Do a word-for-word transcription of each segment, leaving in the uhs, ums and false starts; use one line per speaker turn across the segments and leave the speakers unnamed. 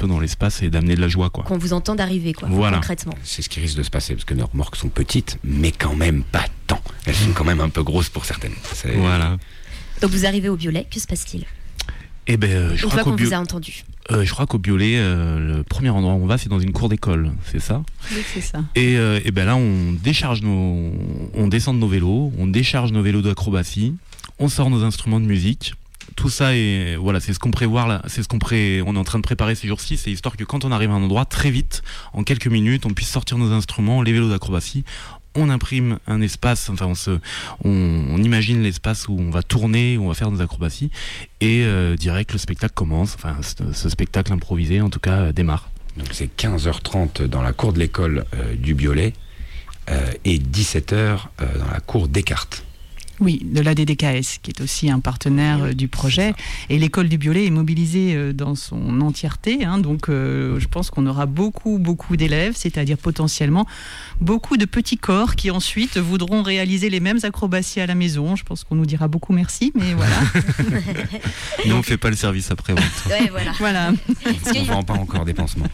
peu dans l'espace et d'amener de la joie, quoi.
Qu'on vous entend d'arriver, quoi,
voilà.
concrètement.
C'est ce qui risque de se passer, parce que nos remorques sont petites, mais quand même pas tant. Elles sont quand même un peu grosses pour certaines. C'est...
Voilà.
Donc vous arrivez au Biolay, que se passe-t-il ?
Eh ben, euh, je
Une
crois
fois
qu'au
qu'on
bio...
vous a entendu.
Euh, je crois qu'au Biolay, euh, le premier endroit où on va, c'est dans une cour d'école, c'est ça ?
Oui, c'est ça.
Et, euh, et ben là, on décharge nos, on descend de nos vélos, on décharge nos vélos d'acrobatie, on sort nos instruments de musique. Tout ça est, voilà, c'est ce qu'on prévoit là, c'est ce qu'on pré, on est en train de préparer ces jours-ci, c'est histoire que quand on arrive à un endroit, très vite, en quelques minutes, on puisse sortir nos instruments, les vélos d'acrobatie. On imprime un espace, enfin on se, on, on imagine l'espace où on va tourner, où on va faire nos acrobaties, et euh, direct le spectacle commence. Enfin, ce, ce spectacle improvisé, en tout cas, euh, démarre.
Donc c'est quinze heures trente dans la cour de l'école euh, du Biolay euh, et dix-sept heures euh, dans la cour Descartes.
Oui, de l'A D D K S, qui est aussi un partenaire euh, du projet. Et l'école du Biolay est mobilisée euh, dans son entièreté. Hein, donc, euh, je pense qu'on aura beaucoup, beaucoup d'élèves, c'est-à-dire potentiellement beaucoup de petits corps qui ensuite voudront réaliser les mêmes acrobaties à la maison. Je pense qu'on nous dira beaucoup merci, mais voilà.
Nous, on ne fait pas le service après-vente.
Ouais, voilà.
Voilà.
On ne vend pas encore des pansements.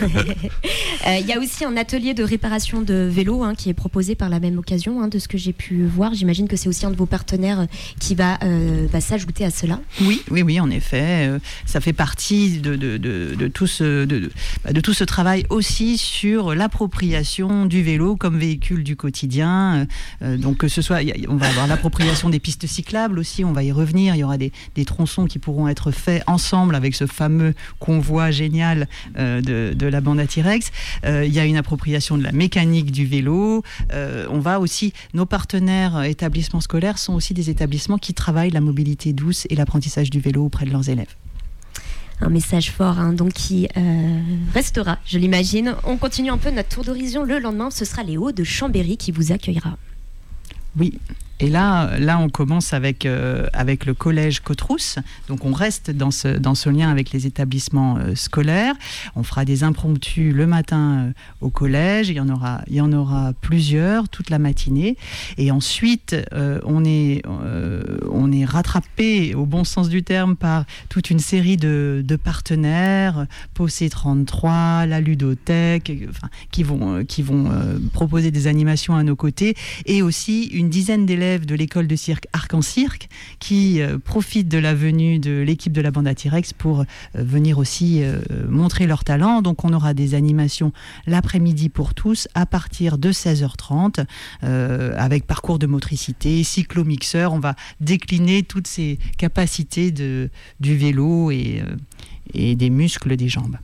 Il euh, y a aussi un atelier de réparation de vélos hein, qui est proposé par la même occasion, hein, de ce que j'ai pu voir. J'imagine que c'est aussi un de vos partenaires qui va, euh, va s'ajouter à cela.
Oui, oui, oui, en effet. Euh, ça fait partie de, de, de, de, tout ce, de, de, de tout ce travail aussi sur l'appropriation du vélo comme véhicule du quotidien. Euh, donc que ce soit, y a, on va avoir l'appropriation des pistes cyclables aussi, on va y revenir. Il y aura des, des tronçons qui pourront être faits ensemble avec ce fameux convoi génial euh, de, de la bande à T-Rex. Euh, il y a une appropriation de la mécanique du vélo. Euh, on va aussi, nos partenaires établissements scolaires sont aussi des établissements qui travaillent la mobilité douce et l'apprentissage du vélo auprès de leurs élèves.
Un message fort hein, donc qui euh, restera, je l'imagine. On continue un peu notre tour d'horizon. Le lendemain, ce sera les Hauts de Chambéry qui vous accueillera.
Oui. Et là, là, on commence avec, euh, avec le collège Côte-Rousse. Donc, on reste dans ce, dans ce lien avec les établissements euh, scolaires. On fera des impromptus le matin euh, au collège. Il y en aura, il y en aura plusieurs toute la matinée. Et ensuite, euh, on est, euh, on est rattrapé, au bon sens du terme, par toute une série de, de partenaires, P O C trente-trois, la Ludothèque, enfin, qui vont, qui vont euh, proposer des animations à nos côtés. Et aussi une dizaine d'élèves de l'école de cirque Arc-en-Cirque qui euh, profitent de la venue de l'équipe de la bande à T-Rex pour euh, venir aussi euh, montrer leur talent. Donc on aura des animations l'après-midi pour tous à partir de seize heures trente euh, avec parcours de motricité, cyclomixeur. On va décliner toutes ces capacités de, du vélo et, euh, et des muscles des jambes.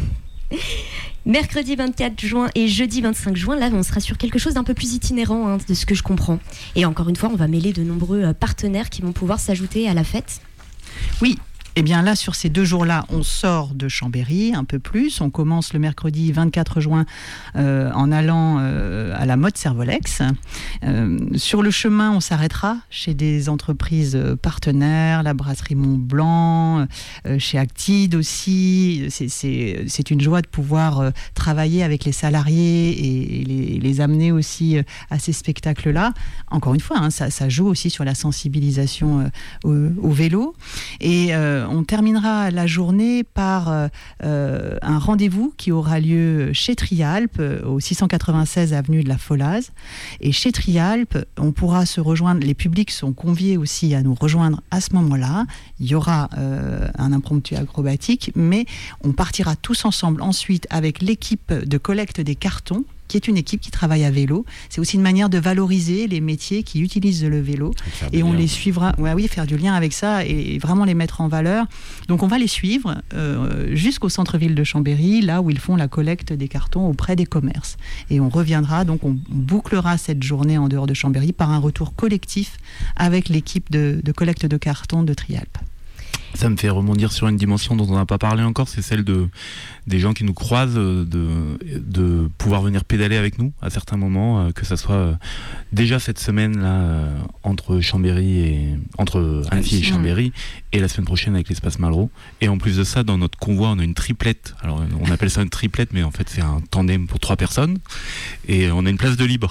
Mercredi vingt-quatre juin et jeudi vingt-cinq juin, là on sera sur quelque chose d'un peu plus itinérant hein, de ce que je comprends. Et encore une fois, on va mêler de nombreux partenaires qui vont pouvoir s'ajouter à la fête.
Oui. Eh bien là, sur ces deux jours-là, on sort de Chambéry un peu plus. On commence le mercredi vingt-quatre juin euh, en allant euh, à la Motte Servolex. Euh, sur le chemin, on s'arrêtera chez des entreprises partenaires, la brasserie Mont-Blanc, euh, chez Actide aussi. C'est, c'est, c'est une joie de pouvoir euh, travailler avec les salariés et, et les, les amener aussi euh, à ces spectacles-là. Encore une fois, hein, ça, ça joue aussi sur la sensibilisation euh, au, au vélo. Et euh, on terminera la journée par euh, euh, un rendez-vous qui aura lieu chez Trialp, euh, au six cent quatre-vingt-seize avenue de la Folaz. Et chez Trialp, on pourra se rejoindre, les publics sont conviés aussi à nous rejoindre à ce moment-là. Il y aura euh, un impromptu acrobatique, mais on partira tous ensemble ensuite avec l'équipe de collecte des cartons, qui est une équipe qui travaille à vélo. C'est aussi une manière de valoriser les métiers qui utilisent le vélo. Et on les suivra, ouais, oui, faire du lien avec ça et vraiment les mettre en valeur. Donc on va les suivre euh, jusqu'au centre-ville de Chambéry, là où ils font la collecte des cartons auprès des commerces. Et on reviendra, donc on bouclera cette journée en dehors de Chambéry par un retour collectif avec l'équipe de, de collecte de cartons de Trialp.
Ça me fait rebondir sur une dimension dont on n'a pas parlé encore, c'est celle de, des gens qui nous croisent, de, de pouvoir venir pédaler avec nous à certains moments, que ça soit déjà cette semaine-là entre Chambéry et entre Annecy et Chambéry, et la semaine prochaine avec l'espace Malraux. Et en plus de ça, dans notre convoi, on a une triplette. Alors on appelle ça une triplette, mais en fait c'est un tandem pour trois personnes, et on a une place de libre.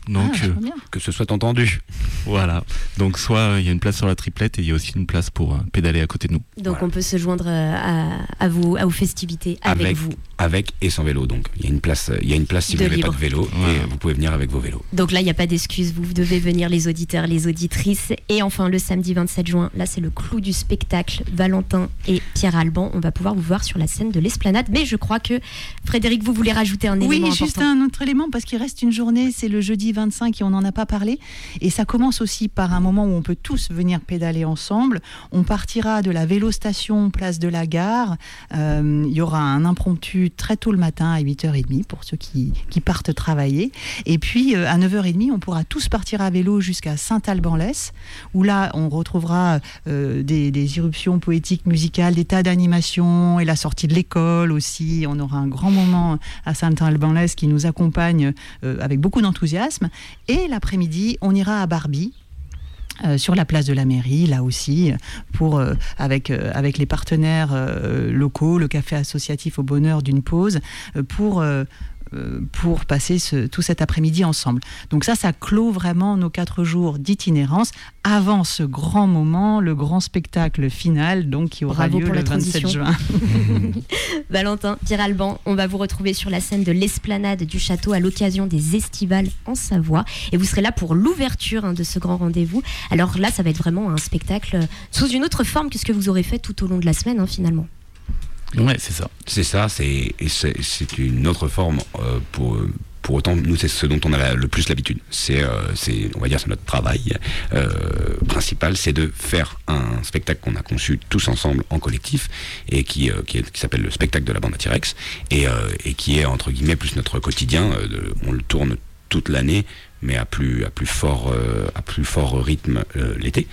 Donc,
Ah,
euh,
bien.
Que ce soit entendu.
voilà. Donc, soit euh, il y a une place sur la triplette et il y a aussi une place pour euh, pédaler à côté de nous.
Donc
Voilà.
on peut se joindre euh, à, à, vous, à vos festivités avec,
Avec-
vous.
Avec et sans vélo. Donc, il y a une place, il y a une place si
De
vous n'avez
libre.
pas de vélo.
Voilà.
Et vous pouvez venir avec vos vélos.
Donc là, il n'y a pas d'excuse, vous devez venir, les auditeurs, les auditrices. Et enfin, le samedi vingt-sept juin, là, c'est le clou du spectacle. Valentin et Pierre Alban, on va pouvoir vous voir sur la scène de l'Esplanade. Mais je crois que, Frédéric, vous voulez rajouter un
Oui,
élément
juste
important.
un autre élément, parce qu'il reste une journée, c'est le jeudi vingt-cinq et on n'en a pas parlé. Et ça commence aussi par un moment où on peut tous venir pédaler ensemble. On partira de la vélostation place de la gare. Euh, il y aura un impromptu très tôt le matin à huit heures trente pour ceux qui, qui partent travailler. Et puis euh, à neuf heures trente, on pourra tous partir à vélo jusqu'à Saint-Alban-Lès, où là on retrouvera euh, des, des irruptions poétiques, musicales, des tas d'animations et la sortie de l'école aussi. On aura un grand moment à Saint-Alban-Lès qui nous accompagne euh, avec beaucoup d'enthousiasme. Et l'après-midi, on ira à Barbie. Euh, sur la place de la mairie, là aussi, pour, euh, avec, euh, avec les partenaires euh, locaux, le café associatif au bonheur d'une pause, euh, pour, euh, euh, pour passer ce, tout cet après-midi ensemble. Donc ça, ça clôt vraiment nos quatre jours d'itinérance avant ce grand moment, le grand spectacle final, donc qui aura
Bravo
lieu
pour
le
la
vingt-sept
transition.
juin.
Valentin, Pierre Alban, on va vous retrouver sur la scène de l'Esplanade du Château à l'occasion des Estivales en Savoie. Et vous serez là pour l'ouverture hein, de ce grand rendez-vous. Alors là, ça va être vraiment un spectacle sous une autre forme que ce que vous aurez fait tout au long de la semaine, hein, finalement.
Ouais, c'est ça.
C'est ça, c'est, et c'est, c'est une autre forme euh, pour. Pour autant, nous, c'est ce dont on a la- le plus l'habitude. C'est, euh, c'est, on va dire, c'est notre travail euh, principal, c'est de faire un spectacle qu'on a conçu tous ensemble en collectif et qui, euh, qui, est- qui s'appelle le spectacle de la bande à T-Rex et, euh, et qui est entre guillemets plus notre quotidien. Euh, de- on le tourne toute l'année, mais à plus à plus fort euh, à plus fort rythme euh, l'été.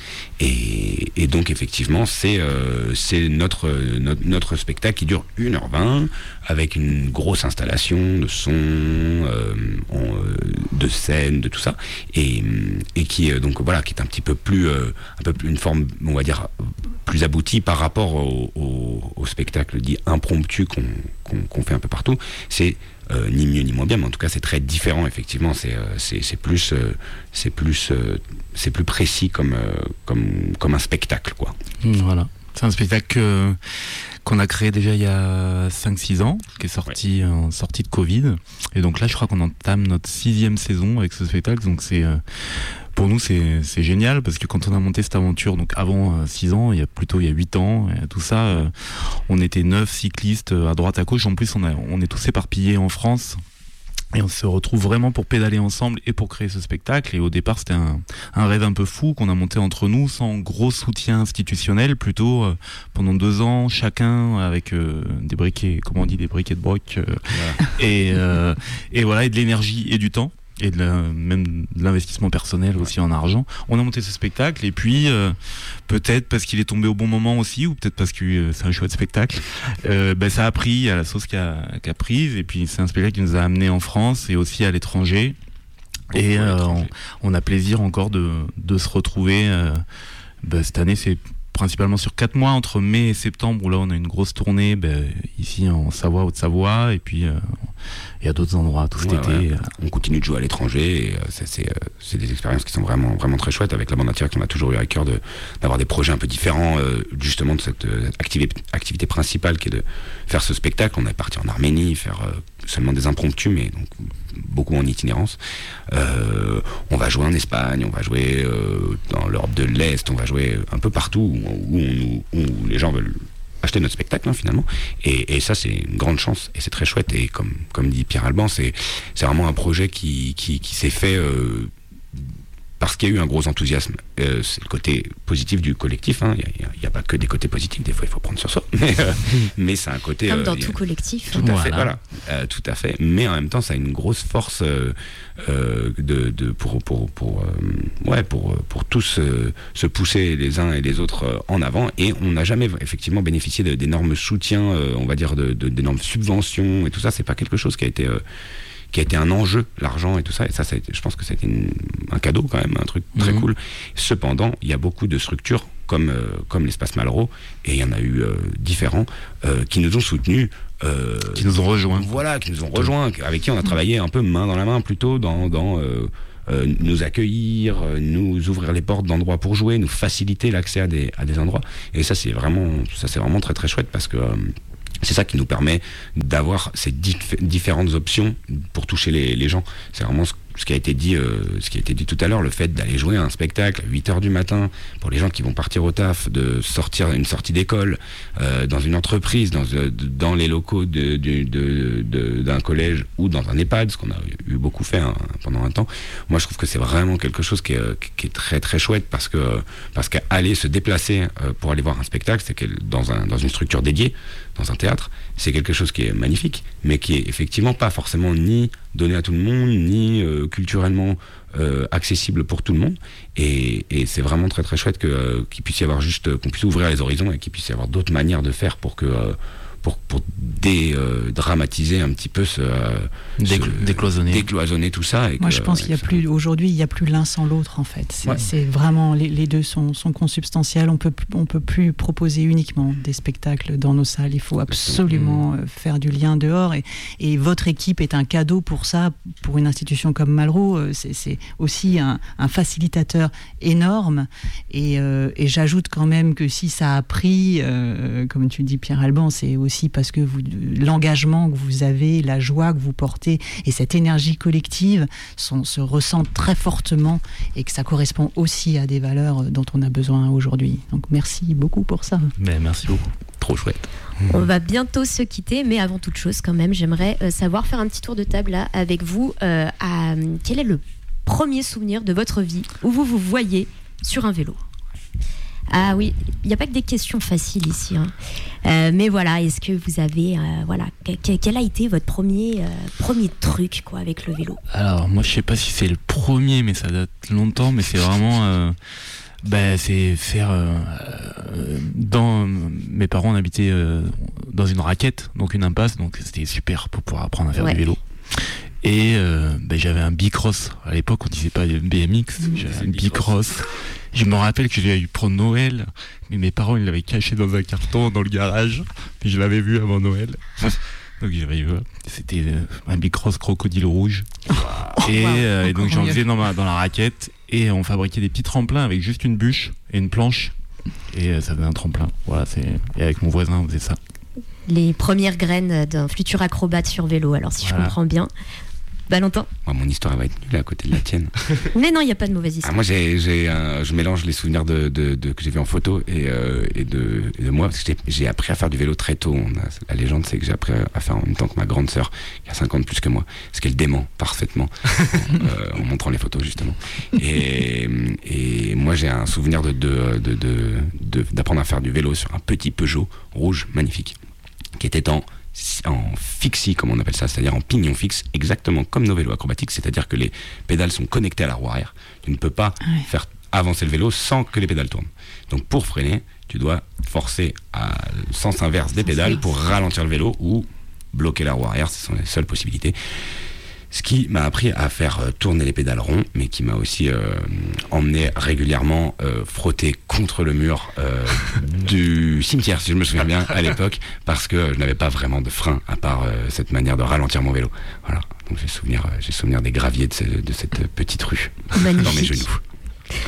Et, et donc effectivement, c'est euh, c'est notre, notre notre spectacle qui dure une heure vingt avec une grosse installation de son, euh, en, euh, de scène, de tout ça, et, et qui euh, donc voilà, qui est un petit peu plus euh, un peu plus une forme, on va dire, plus aboutie par rapport au, au, au spectacle dit impromptu qu'on qu'on qu'on fait un peu partout. C'est Euh, ni mieux ni moins bien, mais en tout cas c'est très différent effectivement. C'est euh, c'est c'est plus euh, c'est plus euh, c'est plus précis comme euh, comme comme un spectacle quoi.
Voilà. C'est un spectacle euh, qu'on a créé déjà il y a cinq six ans, qui est sorti ouais. en sortie de Covid. Et donc là, je crois qu'on entame notre sixième saison avec ce spectacle. Donc c'est euh, pour nous, c'est, c'est génial parce que quand on a monté cette aventure, donc avant six euh, ans, il y a plutôt il y a huit ans, et tout ça, euh, on était neuf cyclistes euh, à droite à gauche. En plus, on, a, on est tous éparpillés en France. Et on se retrouve vraiment pour pédaler ensemble et pour créer ce spectacle. Et au départ, c'était un, un rêve un peu fou qu'on a monté entre nous, sans gros soutien institutionnel, plutôt euh, pendant deux ans, chacun avec euh, des briquets, comment on dit, des briquets de broc, euh, voilà. et, euh, et voilà, et de l'énergie et du temps. Et de la, même de l'investissement personnel aussi en argent. On a monté ce spectacle et puis euh, peut-être parce qu'il est tombé au bon moment aussi ou peut-être parce que euh, c'est un chouette spectacle, euh, ben, ça a pris à la sauce qu'a, qu'a prise et puis c'est un spectacle qui nous a amené en France et aussi à l'étranger. Oh, et euh, on, on a plaisir encore de, de se retrouver. Euh, ben, cette année, c'est principalement sur quatre mois, entre mai et septembre, où là on a une grosse tournée, ben, ici en Savoie, Haute-Savoie, et puis il euh, y a d'autres endroits tout cet
ouais,
été.
Ouais. On continue de jouer à l'étranger, et euh, c'est, c'est, euh, c'est des expériences qui sont vraiment, vraiment très chouettes. Avec la bande à T-Rex, on a toujours eu à cœur de, d'avoir des projets un peu différents, euh, justement de cette euh, activité, activité principale qui est de faire ce spectacle. On est parti en Arménie, faire euh, seulement des impromptus, mais donc beaucoup en itinérance. Euh, on va jouer en Espagne, on va jouer euh, dans l'Europe de l'Est, on va jouer un peu partout où, où, on, où les gens veulent acheter notre spectacle hein, finalement. Et, et ça, c'est une grande chance et c'est très chouette. Et comme, comme dit Pierre Alban, c'est, c'est vraiment un projet qui, qui, qui s'est fait euh, parce qu'il y a eu un gros enthousiasme. Euh, c'est le côté positif du collectif. Hein. Il n'y a, a pas que des côtés positifs. Des fois, il faut prendre sur soi. Mais, euh, mais c'est un côté...
Comme dans
euh,
tout collectif.
Tout à
voilà.
fait, voilà. Euh, tout à fait. Mais en même temps, ça a une grosse force euh, euh, de, de, pour, pour, pour, euh, ouais, pour, pour tous euh, se pousser les uns et les autres euh, en avant. Et on n'a jamais effectivement bénéficié de, d'énormes soutiens, euh, on va dire, de, de, d'énormes subventions et tout ça. C'est pas quelque chose qui a été... Euh, qui a été un enjeu, l'argent et tout ça, et ça, ça a été, je pense que ça a été une, un cadeau quand même, un truc très mmh. cool. Cependant, il y a beaucoup de structures comme, euh, comme l'Espace Malraux, et il y en a eu euh, différents, euh, qui nous ont soutenus. Euh,
qui nous ont rejoints.
Voilà, qui nous ont rejoints, avec qui on a travaillé un peu main dans la main, plutôt dans... dans euh, euh, nous accueillir, euh, nous ouvrir les portes d'endroits pour jouer, nous faciliter l'accès à des, à des endroits. Et ça, c'est vraiment, ça, c'est vraiment très très chouette parce que euh, c'est ça qui nous permet d'avoir ces dif- différentes options pour toucher les, les gens. C'est vraiment ce, ce qui a été dit, euh, ce qui a été dit tout à l'heure, le fait d'aller jouer à un spectacle à huit heures du matin, pour les gens qui vont partir au taf, de sortir une sortie d'école, euh, dans une entreprise, dans, dans les locaux de, de, de, de, d'un collège ou dans un EHPAD, ce qu'on a eu beaucoup fait hein, pendant un temps. Moi, je trouve que c'est vraiment quelque chose qui est, qui est très très chouette parce que parce qu'aller se déplacer euh, pour aller voir un spectacle, c'est que dans, un, dans une structure dédiée, dans un théâtre, c'est quelque chose qui est magnifique, mais qui est effectivement pas forcément ni donné à tout le monde, ni euh, culturellement euh, accessible pour tout le monde. Et, et c'est vraiment très très chouette que, euh, qu'il puisse y avoir juste, qu'on puisse ouvrir les horizons et qu'il puisse y avoir d'autres manières de faire pour que euh, pour, pour dédramatiser euh, un petit peu ce, euh,
Déclo-
ce
décloisonner.
décloisonner tout ça. Et
Moi,
que,
je pense qu'il y a
ça...
plus aujourd'hui, il y a plus l'un sans l'autre en fait. C'est,
Ouais.
c'est vraiment les, les deux sont, sont consubstantiels. On peut on peut plus proposer uniquement des spectacles dans nos salles. Il faut absolument mmh. faire du lien dehors. Et, et votre équipe est un cadeau pour ça, pour une institution comme Malraux. C'est, c'est aussi un, un facilitateur énorme. Et, euh, et j'ajoute quand même que si ça a pris, euh, comme tu dis Pierre Alban, c'est aussi parce que vous, l'engagement que vous avez, la joie que vous portez et cette énergie collective sont, se ressentent très fortement et que ça correspond aussi à des valeurs dont on a besoin aujourd'hui. Donc merci beaucoup pour ça.
Mais merci beaucoup.
Trop chouette.
On va bientôt se quitter, mais avant toute chose, quand même, j'aimerais euh, savoir, faire un petit tour de table là avec vous. Euh, à, quel est le premier souvenir de votre vie où vous vous voyez sur un vélo ? Ah oui, il n'y a pas que des questions faciles ici. Hein. Euh, mais voilà, est-ce que vous avez... Euh, voilà, que, quel a été votre premier, euh, premier truc quoi, avec le vélo ?
Alors, moi, je sais pas si c'est le premier, mais ça date longtemps, mais c'est vraiment... Euh, bah, c'est faire... Euh, euh, dans, mes parents, on habitait euh, dans une raquette, donc une impasse, donc c'était super pour pouvoir apprendre à faire
ouais.
du vélo. Et euh, bah, j'avais un bicross. À l'époque, on disait pas B M X, mmh, j'avais un bicross. Je me rappelle que je l'ai eu pour Noël, mais mes parents ils l'avaient caché dans un carton dans le garage, puis je l'avais vu avant Noël. Donc j'avais eu, c'était un bicross crocodile rouge. Wow. Et, euh, et donc j'en faisais dans, ma, dans la raquette, et on fabriquait des petits tremplins avec juste une bûche et une planche, et euh, ça faisait un tremplin. Voilà, c'est... Et avec mon voisin on faisait ça.
Les premières graines d'un futur acrobate sur vélo, alors si voilà. je comprends bien. Valentin ?
Moi, mon histoire elle va être nulle à côté de la tienne.
Mais non, il n'y a pas de mauvaise histoire.
Ah, moi, j'ai, j'ai un, je mélange les souvenirs de, de, de, que j'ai vu en photo et, euh, et, de, et de moi, parce que j'ai, j'ai appris à faire du vélo très tôt. On a, la légende, c'est que j'ai appris à faire en même temps que ma grande sœur, qui a cinq ans de plus que moi, ce qu'elle dément parfaitement, euh, en montrant les photos, justement. Et, et moi, j'ai un souvenir de, de, de, de, de, d'apprendre à faire du vélo sur un petit Peugeot rouge magnifique, qui était en en fixie, comme on appelle ça, c'est-à-dire en pignon fixe, exactement comme nos vélos acrobatiques, c'est-à-dire que les pédales sont connectées à la roue arrière. Tu ne peux pas ouais. faire avancer le vélo sans que les pédales tournent. Donc pour freiner, tu dois forcer à le sens inverse des pédales pour ralentir le vélo ou bloquer la roue arrière, ce sont les seules possibilités. Ce qui m'a appris à faire tourner les pédales ronds, mais qui m'a aussi euh, emmené régulièrement euh, frotter contre le mur euh, du cimetière, si je me souviens bien, à l'époque, parce que je n'avais pas vraiment de frein, à part euh, cette manière de ralentir mon vélo. Voilà, donc j'ai souvenir, j'ai souvenir des graviers de, ce, de cette petite rue
Magnifique.
Dans mes genoux.
Frédéric ?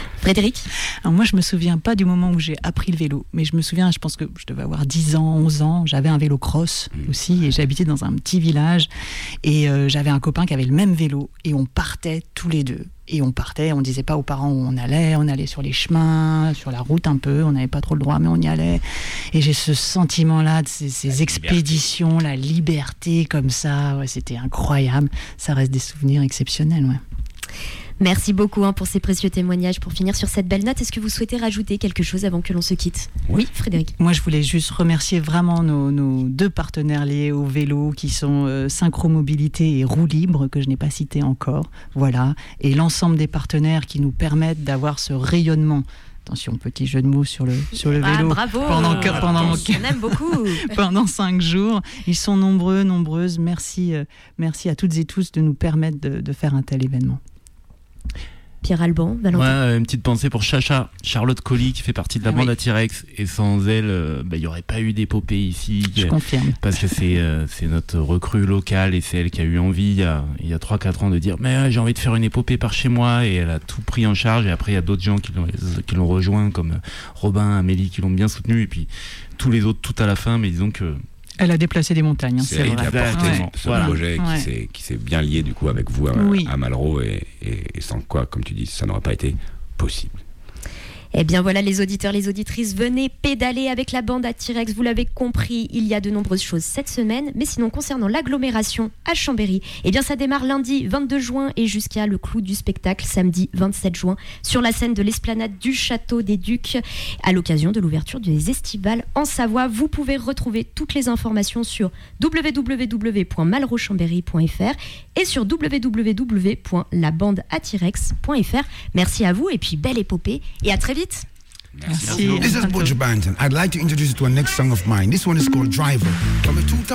Alors moi, je me souviens pas du moment où j'ai appris le vélo, mais je me souviens, je pense que je devais avoir dix ans, onze ans, j'avais un vélo cross mmh. aussi, et j'habitais dans un petit village, et euh, j'avais un copain qui avait le même vélo, et on partait tous les deux. Et on partait, on disait pas aux parents où on allait, on allait sur les chemins, sur la route un peu, on n'avait pas trop le droit, mais on y allait. Et j'ai ce sentiment-là de ces, ces expéditions, liberté. La liberté comme ça, ouais, c'était incroyable. Ça reste des souvenirs exceptionnels, ouais.
Merci beaucoup hein, pour ces précieux témoignages. Pour finir sur cette belle note, est-ce que vous souhaitez rajouter quelque chose avant que l'on se quitte ? Oui, oui Frédéric.
Moi, je voulais juste remercier vraiment nos, nos deux partenaires liés au vélo qui sont euh, Synchromobilité et Roue Libre, que je n'ai pas cité encore. Voilà. Et l'ensemble des partenaires qui nous permettent d'avoir ce rayonnement. Attention, petit jeu de mots sur le, sur le vélo.
Ah, bravo.
Pendant, que, pendant,
on aime beaucoup.
pendant cinq jours. Ils sont nombreux, nombreuses. Merci, euh, merci à toutes et tous de nous permettre de, de faire un tel événement.
Pierre Alban, Valentin.
Ouais, euh, une petite pensée pour Chacha, Charlotte Colli, qui fait partie de la
Ah
bande
oui.
à T-Rex. Et sans elle, euh, bah, il n'y aurait pas eu d'épopée ici.
Je confirme.
Parce que c'est euh, c'est notre recrue locale et c'est elle qui a eu envie il y a, il y a trois quatre ans de dire mais ouais, j'ai envie de faire une épopée par chez moi, et elle a tout pris en charge. Et après il y a d'autres gens qui l'ont, qui l'ont rejoint comme Robin, Amélie, qui l'ont bien soutenu, et puis tous les autres tout à la fin. Mais disons que
Elle a déplacé des montagnes, hein,
C'est
c'est
elle qui a
vrai.
porté
Exactement.
ce
Voilà.
projet
Ouais.
qui, s'est, qui s'est bien lié du coup avec vous à,
Oui.
à Malraux, et, et, et sans quoi, comme tu dis, ça n'aurait pas été possible.
Eh bien voilà les auditeurs, les auditrices, venez pédaler avec la bande à T-Rex, vous l'avez compris, il y a de nombreuses choses cette semaine, mais sinon concernant l'agglomération à Chambéry, eh bien ça démarre lundi vingt-deux juin et jusqu'à le clou du spectacle samedi vingt-sept juin sur la scène de l'esplanade du Château des Ducs à l'occasion de l'ouverture des Estivales en Savoie. Vous pouvez retrouver toutes les informations sur w w w point malrauchambéry point f r et sur w w w point la bande à T-Rex point f r. Merci à vous et puis belle épopée et à très vite.
Merci.
This is Butch Banton. I'd like to introduce you to a next song of mine. This one is called Driver. From a two thousand